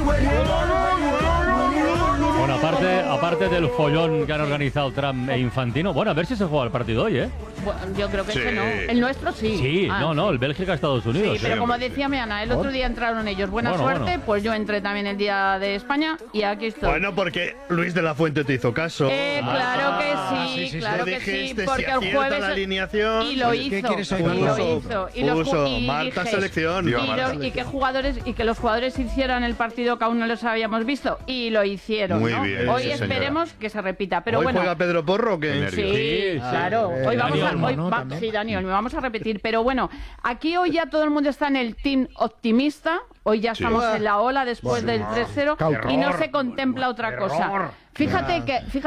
Bueno, aparte del follón que han organizado Trump e Infantino, bueno, a ver si se juega el partido hoy, ¿eh? Bueno, yo creo que Sí. ese no. El nuestro sí. Sí, no, el Bélgica-Estados Unidos. Sí, pero sí, como hombre, decía mi Ana, el otro día entraron ellos. Buena Bueno, suerte, bueno. pues yo entré también el día de España y aquí estoy. Bueno, porque Luis de la Fuente te hizo caso. Claro que sí, sí, claro Le que sí, dijiste, porque si el acierta jueves la alineación. y lo hizo, ¿Qué quieres hoy, y Marta? lo hizo, y los Puso y Marta dije, selección. Viva Marta. y que jugadores y que los jugadores hicieran el partido que aún no los habíamos visto y lo hicieron. Muy ¿no? bien, Hoy sí, señora. esperemos que se repita, pero ¿Hoy bueno. juega Pedro Porro o Qué qué? nervios. Sí, Sí, claro. sí. Hoy vamos Dani a. Olmo, ¿no? También. Sí, Dani Olmo, vamos a repetir. Pero bueno, aquí hoy ya todo el mundo está en el team optimista. Hoy ya Sí. estamos en la ola después del 3-0 y no se contempla otra cosa. Fíjate